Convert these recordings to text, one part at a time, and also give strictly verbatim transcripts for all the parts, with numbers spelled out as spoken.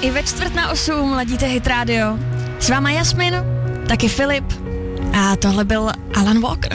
I ve čtvrt na osm ladíte Hit Radio. S váma Jasmin, taky Filip a tohle byl Alan Walker.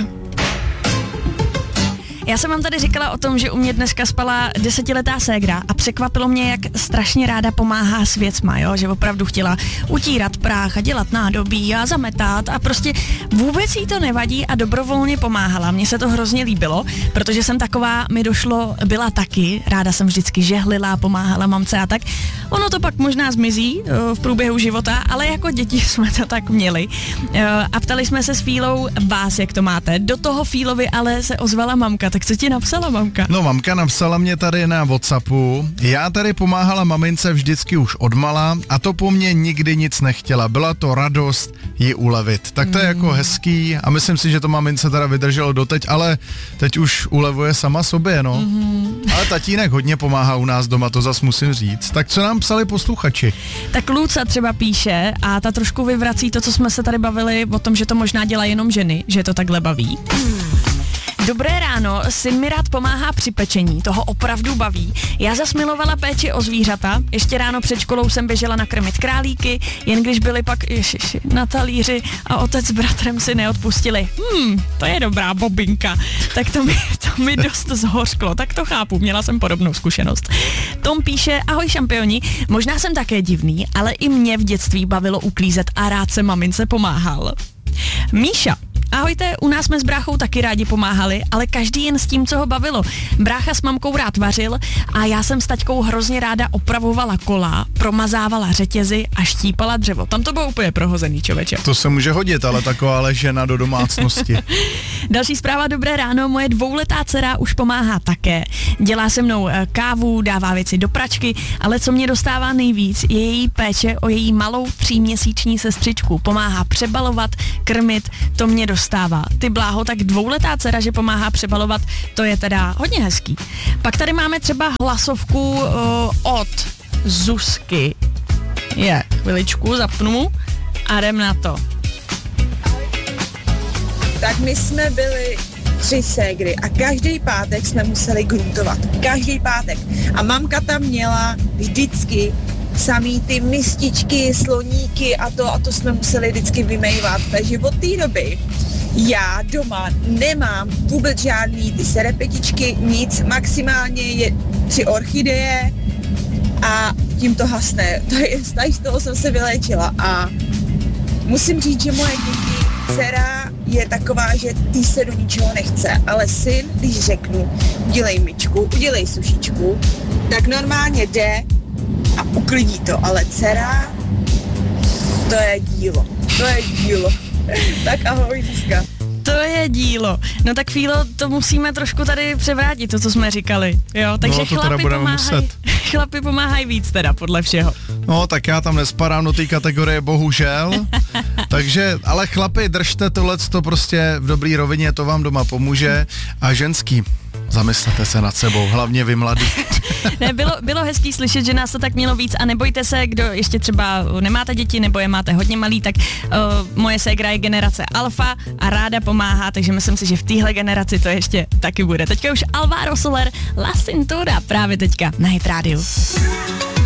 Já jsem vám tady říkala o tom, že u mě dneska spala desetiletá ségra a překvapilo mě, jak strašně ráda pomáhá s věcma, jo? Že opravdu chtěla utírat prach a dělat nádobí a zametat a prostě vůbec jí to nevadí a dobrovolně pomáhala. Mně se to hrozně líbilo, protože jsem taková, mi došlo, byla taky, ráda jsem vždycky žehlila, pomáhala mamce a tak. Ono to pak možná zmizí jo, v průběhu života, ale jako děti jsme to tak měli. A ptali jsme se s Fílou vás, jak to máte. Do toho Fílovi ale se ozvala mamka. Tak co ti napsala mamka? No mamka napsala mě tady na WhatsAppu. Já tady pomáhala mamince vždycky už odmala a to po mně nikdy nic nechtěla. Byla to radost ji ulevit. Tak to mm. je jako hezký a myslím si, že to mamince teda vydrželo doteď, ale teď už ulevuje sama sobě, no. Mm. Ale tatínek hodně pomáhá u nás doma, to zas musím říct. Tak co nám psali posluchači? Tak Luca třeba píše a ta trošku vyvrací to, co jsme se tady bavili o tom, že to možná dělá jenom ženy, že to takhle baví. Dobré ráno, syn mi rád pomáhá při pečení, toho opravdu baví. Já zas milovala péči o zvířata, ještě ráno před školou jsem běžela nakrmit králíky, jen když byli pak ježiši, na talíři a otec s bratrem si neodpustili. Hmm, to je dobrá bobinka. Tak to mi, to mi dost zhořklo, tak to chápu, měla jsem podobnou zkušenost. Tom píše, ahoj šampioni, možná jsem také divný, ale i mě v dětství bavilo uklízet a rád se mamince pomáhal. Míša, ahojte, u nás jsme s bráchou taky rádi pomáhali, ale každý jen s tím, co ho bavilo. Brácha s mamkou rád vařil a já jsem s taťkou hrozně ráda opravovala kola, promazávala řetězy a štípala dřevo. Tam to bylo úplně prohozený, člověče. To se může hodit, ale taková ale žena do domácnosti. Další zpráva, dobré ráno, moje dvouletá dcera už pomáhá také. Dělá se mnou kávu, dává věci do pračky, ale co mě dostává nejvíc, je její péče o její malou tříměsíční sestřičku. Pomáhá přebalovat, krmit, to mě dostává. Ty bláho, tak dvouletá dcera, že pomáhá přebalovat, to je teda hodně hezký. Pak tady máme třeba hlasovku uh, od Zuzky. Je, chviličku, zapnu a jdem na to. Tak my jsme byli tři ségry a každý pátek jsme museli gruntovat. Každý pátek. A mamka tam měla vždycky samý ty mističky, sloníky a to, a to jsme museli vždycky vymejvat. Takže od té doby já doma nemám vůbec žádný ty serepetičky, nic, maximálně je tři orchideje a tím to hasne. To je, z toho jsem se vyléčila a musím říct, že moje děti, dcera je taková, že ty se do ničeho nechce, ale syn, když řeknu, udělej myčku, udělej sušičku, tak normálně jde a uklidí to, ale dcera, to je dílo, to je dílo. Tak ahoj, Zuzka. To je dílo. No tak Fílo, to musíme trošku tady převrátit, to, co jsme říkali. Jo, takže no, chlapi pomáhají, chlapi pomáhají víc teda, podle všeho. No, tak já tam nespadám do té kategorie, bohužel. Takže, ale chlapi, držte tohleto prostě v dobrý rovině, to vám doma pomůže. A ženský, zamyslete se nad sebou, hlavně vy mladí. Ne, bylo, bylo hezký slyšet, že nás to tak mělo víc a nebojte se, kdo ještě třeba nemáte děti nebo je máte hodně malý, tak uh, moje ségra je generace alfa a ráda pomáhá, takže myslím si, že v téhle generaci to ještě taky bude. Teďka už Alvaro Soler, La Cintura, právě teďka na Hit Radio.